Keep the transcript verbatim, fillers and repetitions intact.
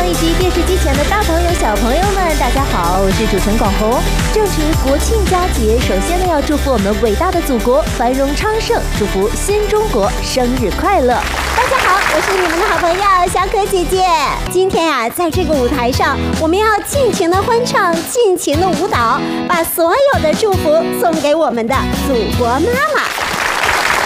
以及电视机前的大朋友、小朋友们，大家好，我是主持人广红。正值国庆佳节，首先呢要祝福我们伟大的祖国繁荣昌盛，祝福新中国生日快乐。 大家好，我是你们的好朋友小可姐姐。今天啊，在这个舞台上，我们要尽情的欢唱，尽情的舞蹈，把所有的祝福送给我们的祖国妈妈。